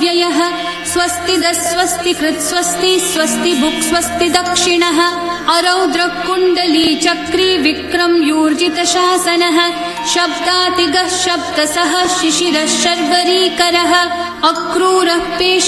व्ययः स्वस्ति दस्वस्ति कृत्स्वस्ति स्वस्ति भुक् स्वस्ति दक्षिणः अरौद्र कुण्डली चक्री विक्रम्यूर्जित शासनः शब्दातिगः शब्दसः शिशिरः शर्वरीकरः अक्रूरः पेश